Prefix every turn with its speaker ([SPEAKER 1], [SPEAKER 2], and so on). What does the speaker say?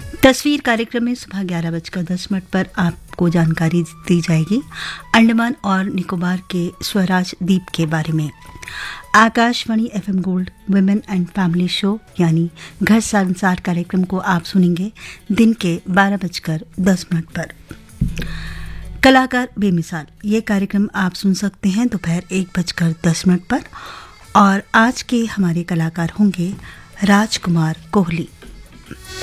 [SPEAKER 1] तस्वीर कार्यक्रम में सुबह 11:10 पर आपको जानकारी दी जाएगी अंडमान और निकोबार के स्वराज द्वीप के बारे में। Akashvani FM gold women and family show यानी घर संसार कार्यक्रम को आप सुनेंगे दिन के 12:10 पर। कलाकार बेमिसाल ये कार्यक्रम आप सुन सकते हैं दोपहर 1:10 पर और आज के हमारे कलाकार होंगे राजकुमार कोहली।